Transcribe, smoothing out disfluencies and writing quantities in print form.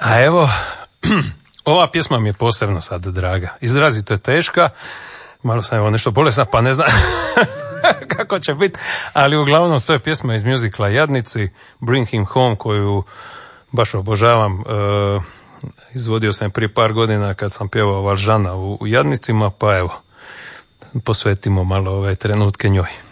A evo, ova pjesma mi je posebno sad draga. Izrazito je teška, malo sam evo nešto bolesna, pa ne znam kako će biti, ali uglavnom to je pjesma iz mjuzikla Jadnici, Bring Him Home, koju baš obožavam. Izvodio sam prije par godina kad sam pjevao Valžana u Jadnicima, pa evo, posvetimo malo ove trenutke njoj.